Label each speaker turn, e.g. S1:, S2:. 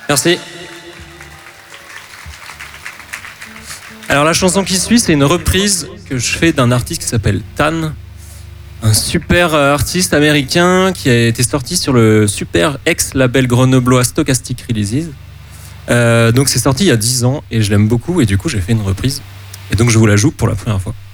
S1: Merci. Alors la chanson qui suit, c'est une reprise que je fais d'un artiste qui s'appelle Tan, un super artiste américain qui a été sorti sur le super ex-label grenoblois Stochastic Releases. Donc c'est sorti il y a 10 ans et je l'aime beaucoup et du coup j'ai fait une reprise. Et donc je vous la joue pour la première fois.